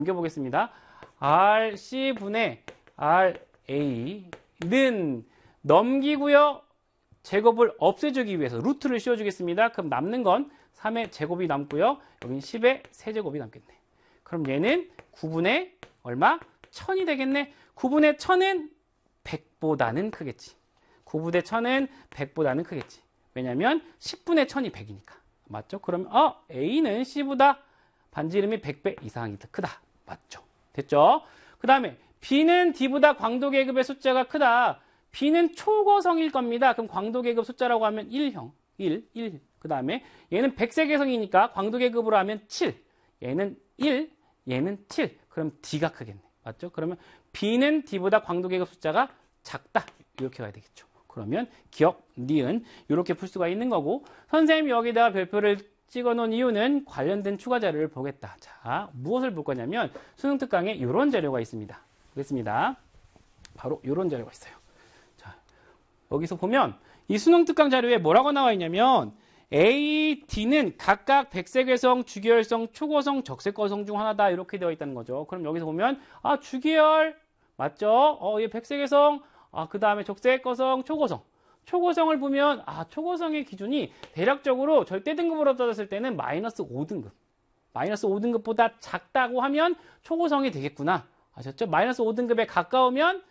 넘겨보겠습니다. RC분의 RA는 넘기고요. 제곱을 없애주기 위해서 루트를 씌워주겠습니다. 그럼 남는 건 3의 제곱이 남고요. 여기는 10의 세제곱이 남겠네. 그럼 얘는 9분의 얼마? 1000이 되겠네. 9분의 1000은 100보다는 크겠지. 9분의 1000은 100보다는 크겠지. 왜냐면 10분의 1000이 100이니까. 맞죠? 그러면 A는 C보다 반지름이 100배 이상이 더 크다. 맞죠? 됐죠? 그 다음에 B는 D보다 광도계급의 숫자가 크다. B는 초고성일 겁니다. 그럼 광도계급 숫자라고 하면 1형. 1. 그 다음에 얘는 백색계성이니까 광도계급으로 하면 7. 얘는 1, 얘는 7. 그럼 D가 크겠네. 맞죠? 그러면 B는 D보다 광도계급 숫자가 작다. 이렇게 가야 되겠죠. 그러면 기억, 니은 이렇게 풀 수가 있는 거고, 선생님이 여기다가 별표를 찍어 놓은 이유는 관련된 추가 자료를 보겠다. 자, 무엇을 볼 거냐면 수능 특강에 이런 자료가 있습니다. 보겠습니다. 바로 이런 자료가 있어요. 자, 여기서 보면 이 수능 특강 자료에 뭐라고 나와 있냐면 A, D는 각각 백색외성, 주계열성, 초고성, 적색거성 중 하나다. 이렇게 되어 있다는 거죠. 그럼 여기서 보면 주계열 맞죠? 얘 백색외성, 그 다음에 적색거성, 초고성. 초고성을 보면 초고성의 기준이 대략적으로 절대 등급으로 따졌을 때는 마이너스 5등급. 마이너스 5등급보다 작다고 하면 초고성이 되겠구나. 아셨죠? 마이너스 5등급에 가까우면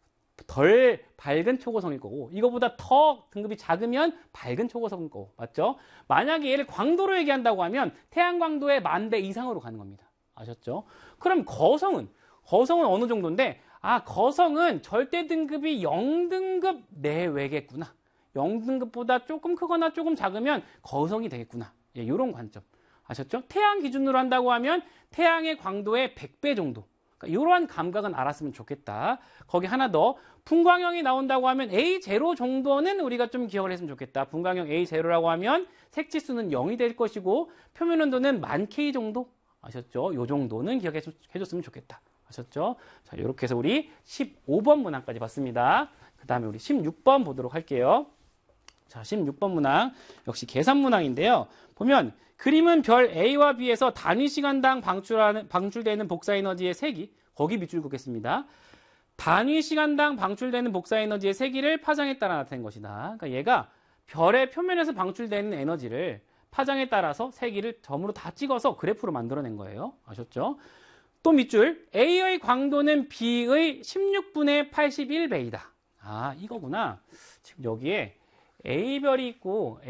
덜 밝은 초고성일 거고, 이거보다 더 등급이 작으면 밝은 초고성일 거고. 맞죠? 만약에 얘를 광도로 얘기한다고 하면 태양 광도의 10,000배 이상으로 가는 겁니다. 아셨죠? 그럼 거성은 어느 정도인데, 거성은 절대 등급이 0등급 내외겠구나. 0등급보다 조금 크거나 조금 작으면 거성이 되겠구나. 예, 이런 관점. 아셨죠? 태양 기준으로 한다고 하면 태양의 광도의 100배 정도. 그러니까 이러한 감각은 알았으면 좋겠다. 거기 하나 더. 분광형이 나온다고 하면 A0 정도는 우리가 좀 기억을 했으면 좋겠다. 분광형 A0라고 하면 색지수는 0이 될 것이고 표면 온도는 10,000K 정도. 아셨죠? 이 정도는 기억해줬으면 좋겠다. 아셨죠? 자, 이렇게 해서 우리 15번 문항까지 봤습니다. 그 다음에 우리 16번 보도록 할게요. 자, 16번 문항. 역시 계산 문항인데요. 보면 그림은 별 A와 B에서 단위 시간당 방출되는 복사에너지의 세기, 거기 밑줄 긋겠습니다. 단위 시간당 방출되는 복사에너지의 세기를 파장에 따라 나타낸 것이다. 그러니까 얘가 별의 표면에서 방출되는 에너지를 파장에 따라서 세기를 점으로 다 찍어서 그래프로 만들어낸 거예요. 아셨죠? 또 밑줄, A의 광도는 B의 16분의 81배이다. 이거구나. 지금 여기에 A별이 있고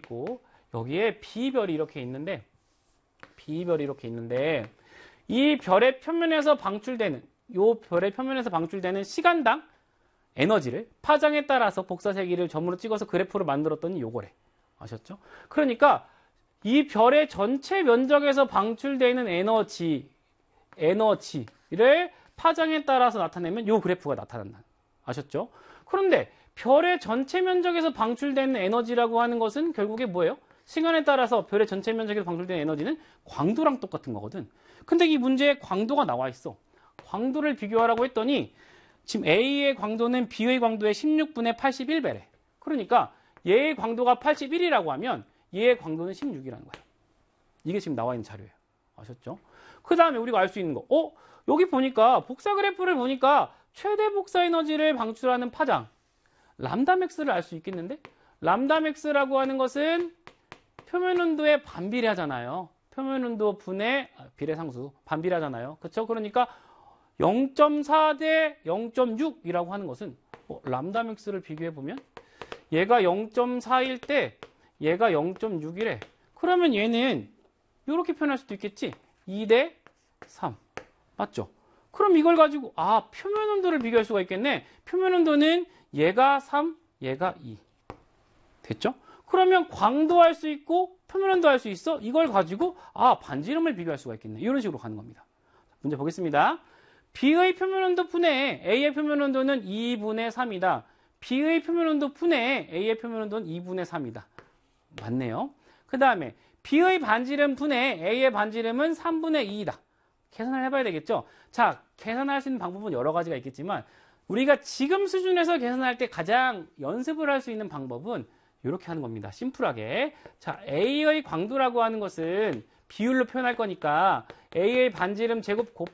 여기에 B별이 이렇게 있는데 이 별의 표면에서 방출되는 시간당 에너지를 파장에 따라서 복사세기를 점으로 찍어서 그래프로 만들었더니 요거래. 아셨죠? 그러니까 이 별의 전체 면적에서 방출되는 에너지를 파장에 따라서 나타내면 요 그래프가 나타난다. 아셨죠? 그런데 별의 전체 면적에서 방출되는 에너지라고 하는 것은 결국에 뭐예요? 시간에 따라서 별의 전체 면적에서 방출되는 에너지는 광도랑 똑같은 거거든. 근데 이 문제에 광도가 나와 있어. 광도를 비교하라고 했더니 지금 A의 광도는 B의 광도의 16분의 81배래. 그러니까 얘의 광도가 81이라고 하면 얘의 광도는 16이라는 거야. 이게 지금 나와 있는 자료예요. 아셨죠? 그 다음에 우리가 알 수 있는 거. 여기 보니까 복사 그래프를 보니까 최대 복사 에너지를 방출하는 파장 람다맥스를 알 수 있겠는데, 람다맥스라고 하는 것은 표면 온도에 반비례하잖아요. 표면 온도 분의 비례상수 반비례하잖아요. 그렇죠? 그러니까 0.4 대 0.6이라고 하는 것은 람다맥스를 비교해 보면 얘가 0.4일 때 얘가 0.6이래. 그러면 얘는 이렇게 표현할 수도 있겠지. 2 대 3. 맞죠? 그럼 이걸 가지고 표면 온도를 비교할 수가 있겠네. 표면 온도는 얘가 3, 얘가 2. 됐죠? 그러면 광도 할 수 있고 표면 온도 할 수 있어. 이걸 가지고 반지름을 비교할 수가 있겠네. 이런 식으로 가는 겁니다. 문제 보겠습니다. B의 표면 온도 분의 A의 표면 온도는 2분의 3이다. B의 표면 온도 분의 A의 표면 온도는 2분의 3이다. 맞네요. 그 다음에 B의 반지름 분의 A의 반지름은 3분의 2이다. 계산을 해봐야 되겠죠? 자, 계산할 수 있는 방법은 여러 가지가 있겠지만 우리가 지금 수준에서 계산할 때 가장 연습을 할 수 있는 방법은 이렇게 하는 겁니다. 심플하게. 자, A의 광도라고 하는 것은 비율로 표현할 거니까 A의 반지름 제곱 곱하기